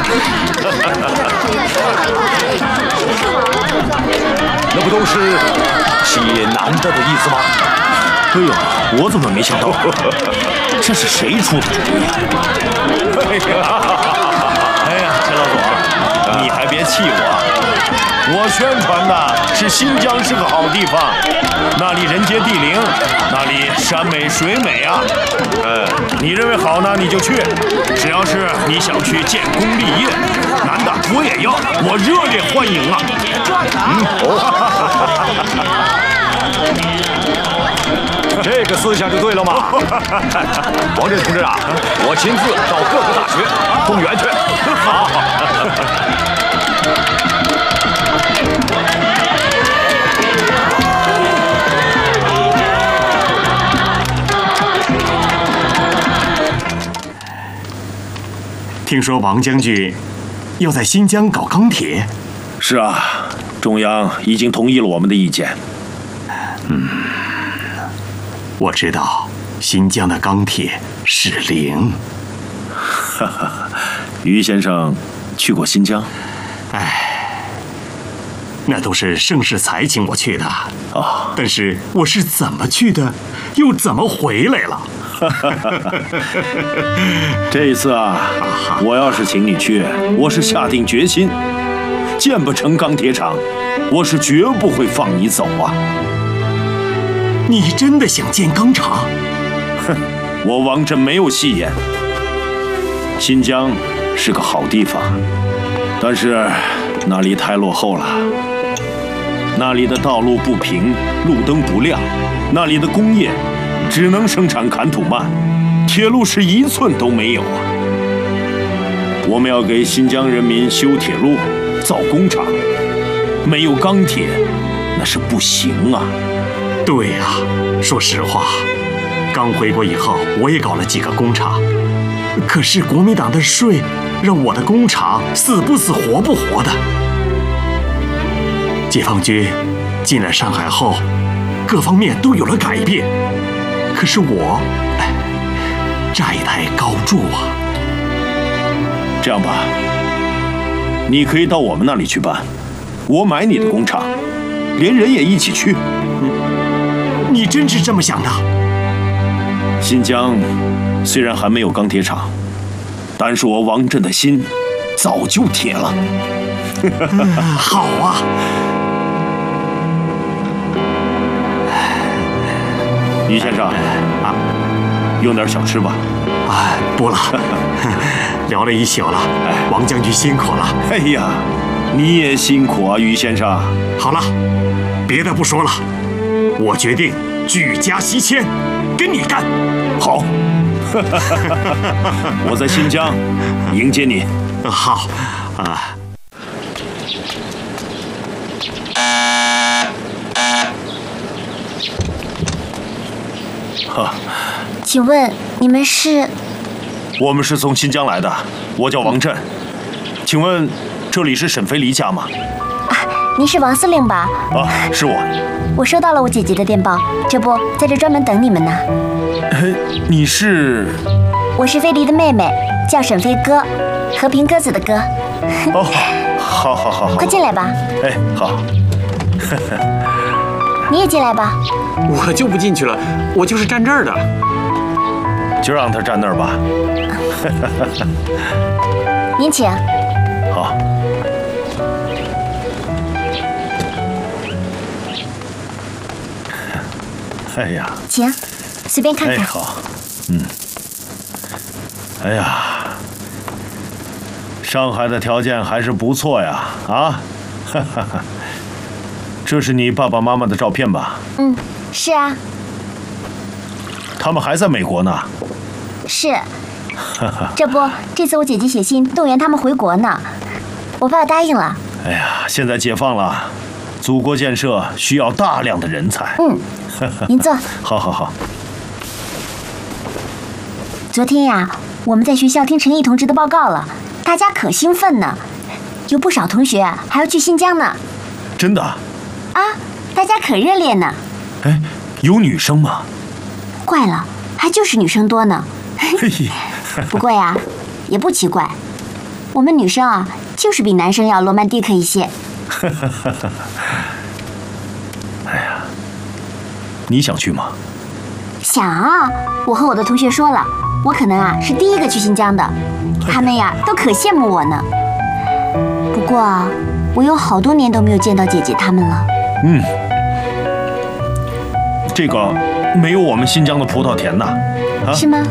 那不都是吸引男的的意思吗？ 哎呦，我怎么没想到？这是谁出的主意啊？哎呀，陈老总，你还别气我宣传的是新疆是个好地方，那里人杰地灵，那里山美水美啊。你认为好呢，你就去。只要是你想去建功立业，男的我也要，我热烈欢迎啊。 这个思想就对了嘛。王震同志啊，我亲自到各个大学动员去。好。 听说王将军要在新疆搞钢铁。 是啊，中央已经同意了我们的意见。 我知道新疆的钢铁是零。 于先生去过新疆？ 那都是盛世才请我去的。 哦， 但是我是怎么去的，又怎么回来了？ 这一次啊，我要是请你去，我是下定决心，建不成钢铁厂，我是绝不会放你走啊！ 你真的想建钢厂？ 哼，我王震没有戏言。新疆是个好地方，但是那里太落后了，那里的道路不平，路灯不亮，那里的工业只能生产砍土慢，铁路是1寸都没有啊！我们要给新疆人民修铁路、造工厂，没有钢铁那是不行啊！ 对啊，说实话，刚回国以后，我也搞了几个工厂，可是国民党的税让我的工厂死不死活不活的。解放军进了上海后，各方面都有了改变。可是我，债台高筑啊！ 这样吧，你可以到我们那里去办，我买你的工厂，连人也一起去。 你真是这么想的？ 新疆虽然还没有钢铁厂，但是我王震的心早就铁了。 好啊！ 于先生，用点小吃吧。 不了，聊了一宿了，王将军辛苦了。 哎呀，你也辛苦啊，于先生。 好了，别的不说了，我决定举家西迁，跟你干。 好，我在新疆迎接你。 好啊。 请问你们是？ 我们是从新疆来的，我叫王震。请问这里是沈飞离家吗？ 您是王司令吧？ 是我。 我收到了我姐姐的电报，这不在这专门等你们呢。 你是？ 我是飞离的妹妹，叫沈飞鸽，和平鸽子的鸽。 好， 快进来吧。 好。 你也进来吧。 我就不进去了，我就是站这儿的。 就让他站那儿吧。 您请。 好。哎呀， 请，随便看看。 好，哎呀，上海的条件还是不错呀，啊，这是你爸爸妈妈的照片吧？ 是啊。 他们还在美国呢。 是。这不，这次我姐姐写信动员他们回国呢，我爸爸答应了。 哎呀，现在解放了，祖国建设需要大量的人才。 您坐。 好。 昨天呀，我们在学校听陈毅同志的报告了，大家可兴奋呢，有不少同学还要去新疆呢。 真的？ 大家可热烈呢。 有女生吗？ 怪了，还就是女生多呢。不过呀，也不奇怪， 我们女生啊，就是比男生要罗曼蒂克一些。 哎呀，你想去吗？ 想啊，我和我的同学说了，我可能啊是第一个去新疆的，他们呀都可羡慕我呢。不过啊，我有好多年都没有见到姐姐她们了。 这个没有我们新疆的葡萄甜呐，啊？ 是吗？